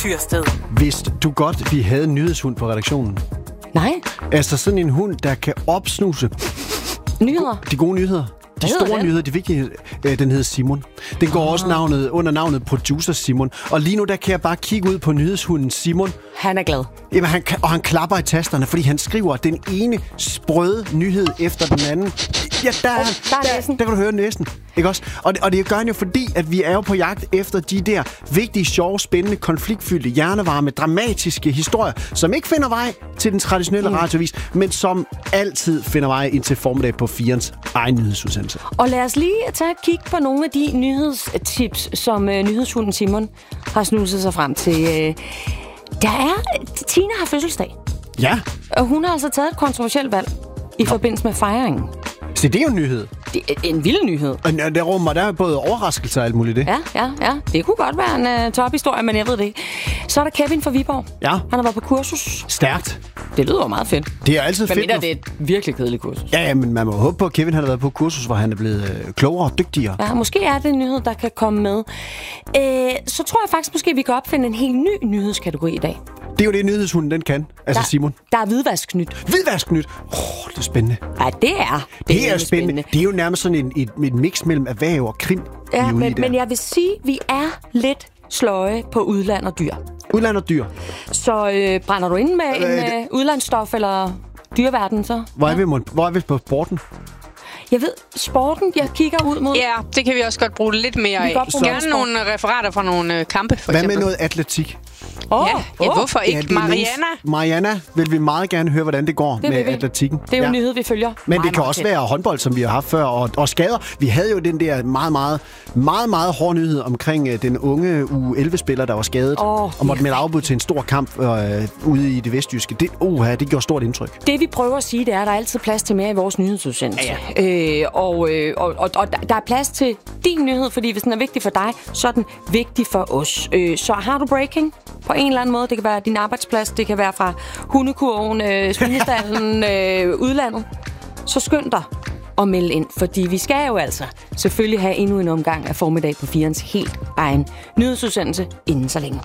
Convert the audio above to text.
Fyrsted. Vidste du godt, vi havde en nyhedshund på redaktionen? Nej. Altså sådan en hund, der kan opsnuse Nyheder. de gode nyheder. De store nyheder, de vigtige, den hedder Simon. Den går også under navnet Producer Simon. Og lige nu, der kan jeg bare kigge ud på nyhedshunden Simon. Han er glad. Jamen, han klapper i tasterne, fordi han skriver den ene sprøde nyhed efter den anden. Ja, der kan du høre næsen. Ikke også? Og det gør han jo fordi, at vi er jo på jagt efter de der vigtige, sjove, spændende, konfliktfyldte, hjernevarme, dramatiske historier, som ikke finder vej til den traditionelle radiovis, men som altid finder vej ind til formiddag på 4'ens egen nyhedsudsendelse. Og lad os lige tage et kig på nogle af de nyhedstips, som nyhedshunden Simon har snuset sig frem til. Tina har fødselsdag. Ja. Og hun har altså taget et kontroversielt valg i forbindelse med fejringen. Så det er jo en nyhed. Det er en vild nyhed. Og der rummer der både overraskelser og alt muligt det. Ja. Det kunne godt være en tophistorie, men jeg ved det ikke. Så er der Kevin fra Viborg. Ja. Han har været på kursus. Stærkt. Det lyder meget fedt. Det er altid fedt. Men det er et virkelig kedeligt kursus. Ja, men man må håbe på, at Kevin har været på kursus, hvor han er blevet klogere og dygtigere. Ja, måske er det en nyhed, der kan komme med. Så tror jeg faktisk, måske vi kan opfinde en helt ny nyhedskategori i dag. Det er jo det, nyhedshunden den kan. Altså Simon. Der er hvidvasknyt. Hvidvasknyt? Det er spændende. Ja, det er spændende. Det er jo nærmest sådan et mix mellem erhverv og krim. Ja, men jeg vil sige, at vi er lidt sløje på udland og dyr. Udland og dyr. Så brænder du ind med en udlandsstof eller dyrverden så? Hvor er vi på sporten? Jeg ved, sporten, jeg kigger ud mod. Ja, det kan vi også godt bruge lidt mere af. Gerne nogle referater fra nogle kampe, for eksempel. Hvad med noget atletik? Hvorfor ikke? Mariana vil vi meget gerne høre, hvordan det går med atletikken. Det er jo en nyhed, vi følger. Men det kan også være håndbold, som vi har haft før, og skader. Vi havde jo den der meget hårde nyhed omkring den unge U11-spiller, der var skadet, og måtte melde afbud til en stor kamp ude i det vestjyske. Det gjorde stort indtryk. Det vi prøver at sige, det er, at der er altid plads til mere i vores nyhedsudsendelse. Ja. Og der er plads til din nyhed, fordi hvis den er vigtig for dig, så er den vigtig for os. Så har du breaking på en eller anden måde, det kan være din arbejdsplads, det kan være fra hundekurven, svinestallen, udlandet, så skynd dig at melde ind, fordi vi skal jo altså selvfølgelig have endnu en omgang af formiddag på 4'ens helt egen nyhedsudsendelse inden så længe.